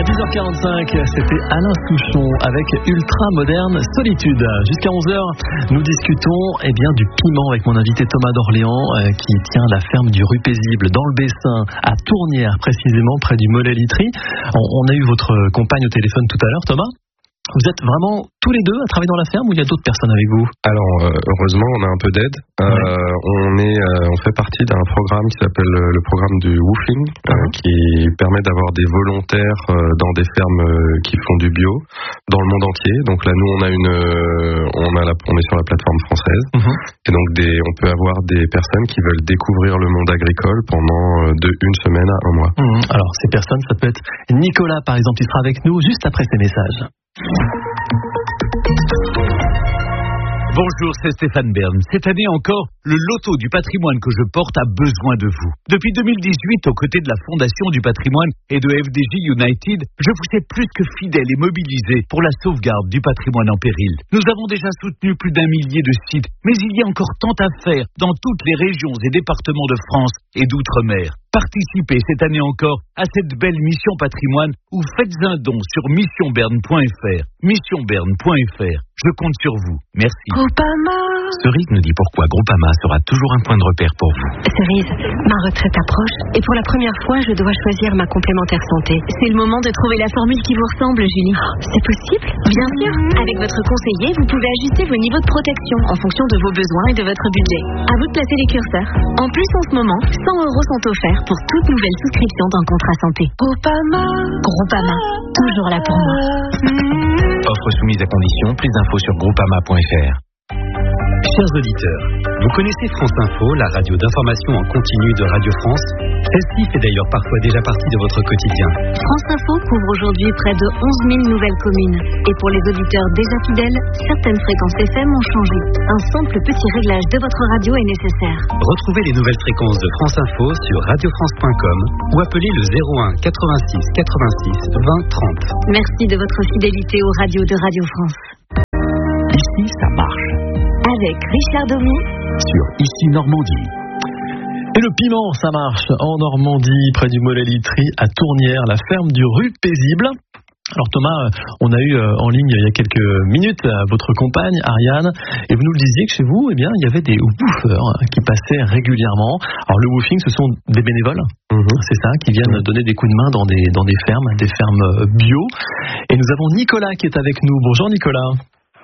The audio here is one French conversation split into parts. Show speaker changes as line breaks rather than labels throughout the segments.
À 10h45, c'était Alain Souchon avec Ultra Moderne Solitude. Jusqu'à 11h, nous discutons du piment avec mon invité Thomas d'Orléans qui tient la ferme du Rue Paisible dans le Bessin, à Tournières précisément, près du Mollet-Litry. On a eu votre compagne au téléphone tout à l'heure, Thomas. Vous êtes vraiment tous les deux à travailler dans la ferme ou il y a d'autres personnes avec vous?
Alors, heureusement, on a un peu d'aide. On fait partie d'un programme qui s'appelle le programme du woofing, qui permet d'avoir des volontaires dans des fermes qui font du bio dans le monde entier. Donc là, nous, on est sur la plateforme française. Et donc, on peut avoir des personnes qui veulent découvrir le monde agricole pendant une semaine à un mois.
Alors, ces personnes, ça peut être Nicolas, par exemple, qui sera avec nous juste après ces messages.
Bonjour, c'est Stéphane Bern. Cette année encore, le loto du patrimoine que je porte a besoin de vous. Depuis 2018, aux côtés de la Fondation du patrimoine et de FDJ United, je vous ai plus que fidèle et mobilisé pour la sauvegarde du patrimoine en péril. Nous avons déjà soutenu plus d'1 millier de sites, mais il y a encore tant à faire dans toutes les régions et départements de France et d'outre-mer. Participez cette année encore à cette belle mission patrimoine ou faites un don sur missionberne.fr. Missionberne.fr. Je compte sur vous. Merci.
Groupama.
Cerise nous dit pourquoi Groupama sera toujours un point de repère pour vous.
Cerise, ma retraite approche et pour la première fois, je dois choisir ma complémentaire santé. C'est le moment de trouver la formule qui vous ressemble, Julie. C'est possible? Bien sûr. Avec votre conseiller, vous pouvez ajuster vos niveaux de protection en fonction de vos besoins et de votre budget. À vous de placer les curseurs. En plus, en ce moment, 100 € sont offerts pour toute nouvelle souscription d'un contrat santé. Groupama, toujours là pour moi.
Offre soumise à condition, plus d'infos sur groupama.fr. Chers auditeurs, vous connaissez France Info, la radio d'information en continu de Radio France? Celle-ci fait d'ailleurs parfois déjà partie de votre quotidien.
France Info couvre aujourd'hui près de 11 000 nouvelles communes. Et pour les auditeurs déjà fidèles, certaines fréquences FM ont changé. Un simple petit réglage de votre radio est nécessaire.
Retrouvez les nouvelles fréquences de France Info sur radiofrance.com ou appelez le 01 86 86 20 30.
Merci de votre fidélité aux radios de Radio France.
Ici, ça marche.
Avec Richard Domy
sur Ici Normandie.
Et le piment, ça marche en Normandie, près du Mollet-Litry, à Tournières, la ferme du Rue Paisible. Alors Thomas, on a eu en ligne il y a quelques minutes votre compagne Ariane, et vous nous le disiez que chez vous, il y avait des woofers qui passaient régulièrement. Alors le woofing, ce sont des bénévoles, c'est ça, qui viennent donner des coups de main dans des fermes bio. Et nous avons Nicolas qui est avec nous. Bonjour Nicolas.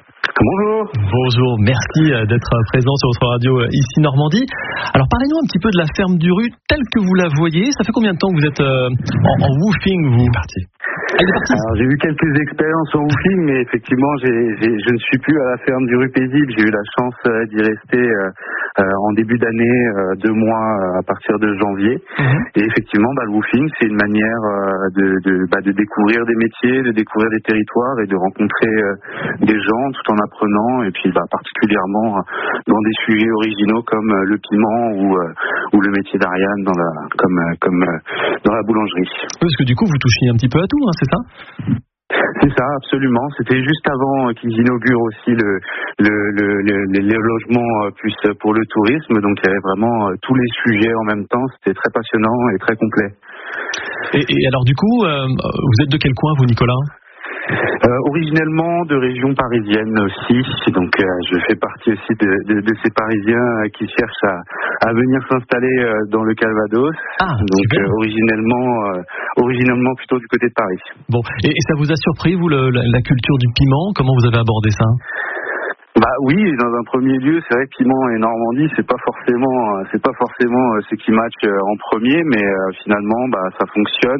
Bonjour, merci d'être présent sur votre radio Ici Normandie. Alors parlez-nous un petit peu de la ferme du Rue telle que vous la voyez. Ça fait combien de temps que vous êtes en woofing, vous?
Alors j'ai eu quelques expériences en woofing, mais effectivement je ne suis plus à la ferme du Rue Paisible. J'ai eu la chance d'y rester en début d'année, 2 mois à partir de janvier. Et effectivement, le woofing, c'est une manière de découvrir des métiers, de découvrir des territoires et de rencontrer des gens tout en apprenant, et puis particulièrement dans des sujets originaux comme le piment ou le métier d'Ariane comme dans la boulangerie.
Parce que du coup vous touchiez un petit peu à tout, c'est ça?
C'est ça, absolument. C'était juste avant qu'ils inaugurent aussi les logements plus pour le tourisme, donc il y avait vraiment tous les sujets en même temps. C'était très passionnant et très complet.
Et alors du coup, vous êtes de quel coin vous, Nicolas?
Originellement de région parisienne aussi, donc je fais partie aussi de ces Parisiens qui cherchent à venir s'installer dans le Calvados. Donc originellement plutôt du côté de Paris.
Bon, et ça vous a surpris vous la culture du piment? Comment vous avez abordé ça?
Oui, dans un premier lieu, c'est vrai que piment et Normandie, c'est pas forcément ce qui match en premier, mais finalement, ça fonctionne.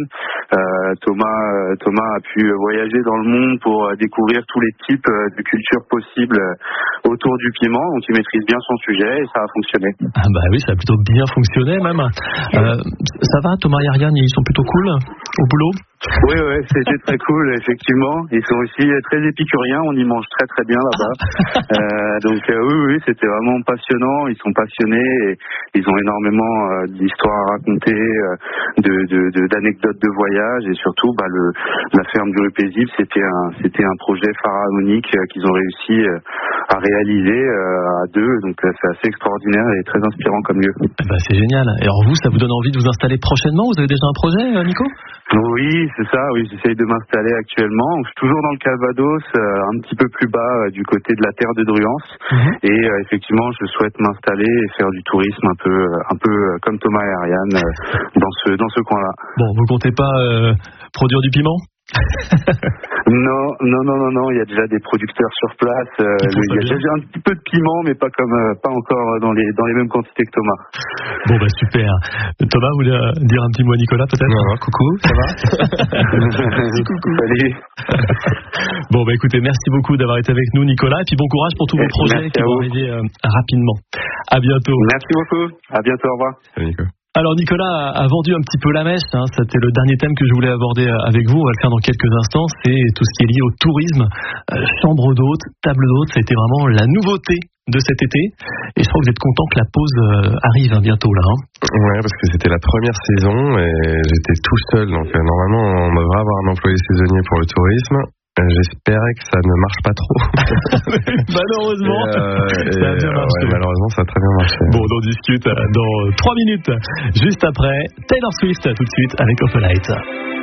Thomas a pu voyager dans le monde pour découvrir tous les types de cultures possibles autour du piment, donc il maîtrise bien son sujet et ça a fonctionné.
Oui, ça a plutôt bien fonctionné même. Ça va, Thomas et Ariane, ils sont plutôt cool au boulot?
Oui, c'était très cool, effectivement. Ils sont aussi très épicuriens, on y mange très très bien là-bas. Donc oui, c'était vraiment passionnant. Ils sont passionnés et ils ont énormément d'histoires à raconter, d'anecdotes de voyage, et surtout la ferme du Rue Paisible, c'était un projet pharaonique qu'ils ont réussi à réaliser à 2. Donc c'est assez extraordinaire et très inspirant comme lieu.
C'est génial. Et alors vous, ça vous donne envie de vous installer prochainement? Vous avez déjà un projet, Nico?
Oui, c'est ça. Oui, j'essaye de m'installer actuellement. Je suis toujours dans le Calvados, un petit peu plus bas du côté de la terre de Druance. Et effectivement, je souhaite m'installer et faire du tourisme un peu comme Thomas et Ariane dans ce coin-là.
Bon, vous comptez pas produire du piment?
Non. Il y a déjà des producteurs sur place. Il y a déjà un petit peu de piment, mais pas encore dans les mêmes quantités que Thomas.
Bon bah super. Thomas, vous voulez dire un petit mot à Nicolas peut-être?
Non, coucou, ça va?
Coucou. Salut.
Bon bah écoutez, merci beaucoup d'avoir été avec nous, Nicolas, et puis bon courage pour tous vos projets qui vont arriver rapidement. À bientôt.
Merci beaucoup. À bientôt. Au revoir.
Salut Nico.
Alors Nicolas a vendu un petit peu la mèche, c'était le dernier thème que je voulais aborder avec vous, on va le faire dans quelques instants, c'est tout ce qui est lié au tourisme, chambre d'hôte, table d'hôte, ça a été vraiment la nouveauté de cet été, et je crois que vous êtes content que la pause arrive bientôt là.
Ouais, parce que c'était la première saison et j'étais tout seul, donc normalement on devrait avoir un employé saisonnier pour le tourisme. J'espérais que ça ne marche pas trop.
Malheureusement, ça a bien marché.
Ouais, malheureusement, ça a très bien marché.
Bon, on discute dans 3 minutes. Juste après, Taylor Swift, tout de suite avec Open Light.